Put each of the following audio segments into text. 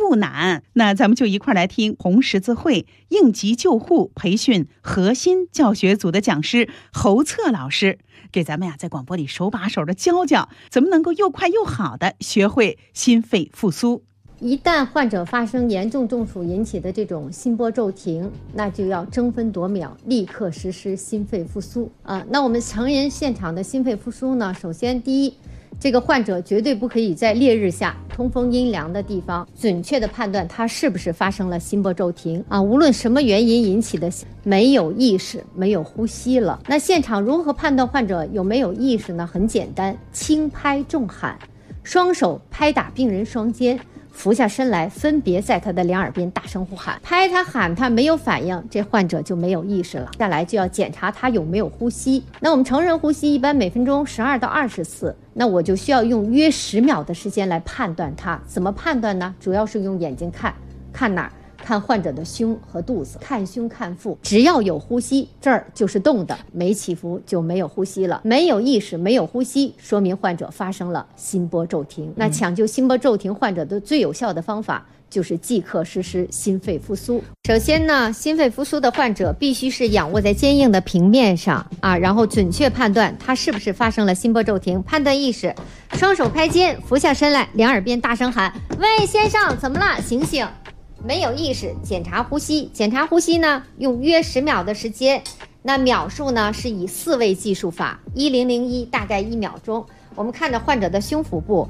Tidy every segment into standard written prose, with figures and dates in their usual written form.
不难。那咱们就一块来听红十字会应急救护培训核心教学组的讲师侯策老师给咱们在广播里手把手的教教，怎么能够又快又好的学会心肺复苏。 一旦患者发生严重中暑引起的这种心波骤停，那就要争分夺秒，立刻实施心肺复苏那我们成人现场的心肺复苏呢，首先第一，这个患者绝对不可以在烈日下通风阴凉的地方准确的判断他是不是发生了心波骤停无论什么原因引起的，没有意识没有呼吸了。那现场如何判断患者有没有意识呢？很简单，轻拍重喊，双手拍打病人双肩，俯下身来，分别在他的两耳边大声呼喊，拍他喊他没有反应，这患者就没有意识了。下来就要检查他有没有呼吸。那我们成人呼吸一般每分钟12到20次，那我就需要用约10秒的时间来判断他。怎么判断呢？主要是用眼睛看哪儿？看患者的胸和肚子，看胸看腹，只要有呼吸，这儿就是动的，没起伏就没有呼吸了。没有意识没有呼吸，说明患者发生了心波骤停。那抢救心波骤停患者的最有效的方法就是即刻实施心肺复苏。首先呢，心肺复苏的患者必须是仰卧在坚硬的平面上然后准确判断他是不是发生了心波骤停。判断意识，双手拍肩，俯下身来，两耳边大声喊，喂先生怎么了，醒醒。没有意识，检查呼吸。检查呼吸呢，用约10秒的时间。那秒数呢，是以4位计数法，1001大概1秒钟。我们看着患者的胸腹部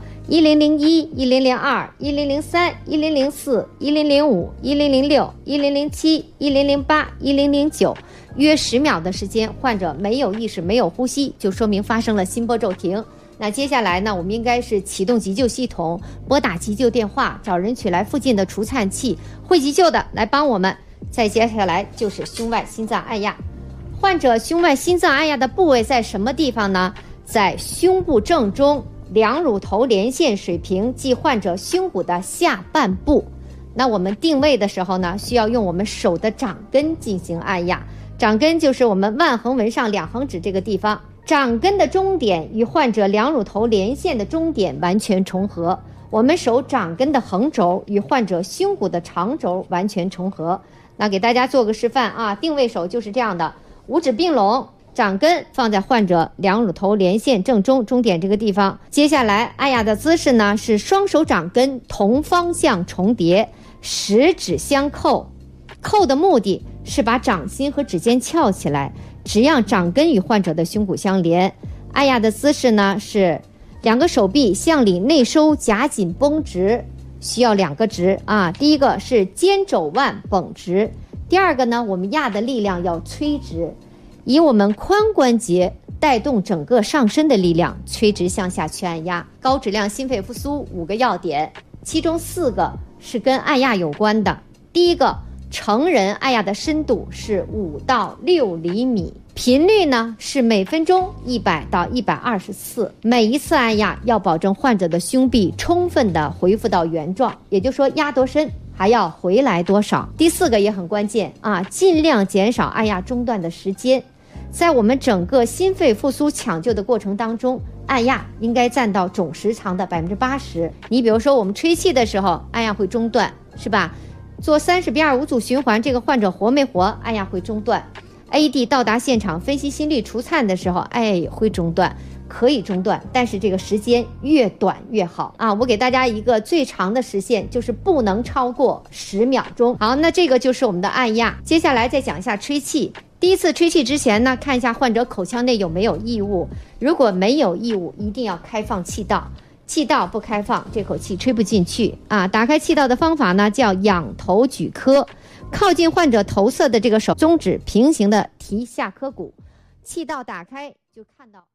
，1001、1002、1003、1004、1005、1006、1007、1008、1009，约10秒的时间，患者没有意识没有呼吸，就说明发生了心波骤停。那接下来呢，我们应该是启动急救系统，拨打急救电话，找人取来附近的除颤器，会急救的来帮我们。再接下来就是胸外心脏按压。患者胸外心脏按压的部位在什么地方呢？在胸部正中，两乳头连线水平，即患者胸骨的下半部。那我们定位的时候呢，需要用我们手的掌根进行按压。掌根就是我们腕横纹上2横指这个地方。掌根的中点与患者两乳头连线的中点完全重合，我们手掌根的横轴与患者胸骨的长轴完全重合。那给大家做个示范定位手就是这样的，5指并拢，掌根放在患者两乳头连线正中中点这个地方。接下来按压的姿势呢，是双手掌根同方向重叠，10指相扣，扣的目的是把掌心和指尖翘起来，只让掌根与患者的胸骨相连。按压的姿势呢，是2个手臂向里内收，夹紧绷直，需要2个直第一个是肩肘腕绷直，第二个呢，我们压的力量要垂直，以我们髋关节带动整个上身的力量，垂直向下去按压。高质量心肺复苏5个要点，其中4个是跟按压有关的。第一个，成人按压的深度是5到6厘米，频率呢是每分钟100到120次。每一次按压要保证患者的胸壁充分的恢复到原状，也就是说压多深还要回来多少。第4个也很关键尽量减少按压中断的时间。在我们整个心肺复苏抢救的过程当中，按压应该占到总时长的80%。你比如说我们吹气的时候按压会中断，是吧？做30比2 5组循环，这个患者活没活，按压会中断。AED 到达现场分析心率除颤的时候，会中断，可以中断，但是这个时间越短越好我给大家一个最长的时限，就是不能超过10秒钟。好，那这个就是我们的按压。接下来再讲一下吹气。第一次吹气之前呢，看一下患者口腔内有没有异物，如果没有异物，一定要开放气道。气道不开放，这口气吹不进去打开气道的方法呢，叫仰头举颏，靠近患者头侧的这个手中指平行的提下颏骨，气道打开就看到。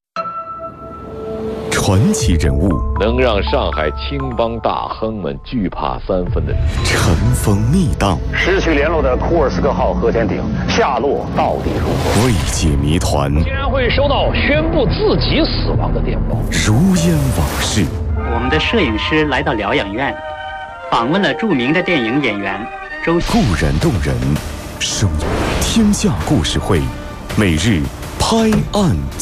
传奇人物， 能让上海青帮大亨们惧怕3分的人， 尘封密档， 失去联络的库尔斯克号核潜艇下落到底如何？ 未解谜团， 竟然会收到宣布自己死亡的电报， 如烟往事。 我们的摄影师来到疗养院，访问了著名的电影演员周故人动人，声天下故事会，每日拍案。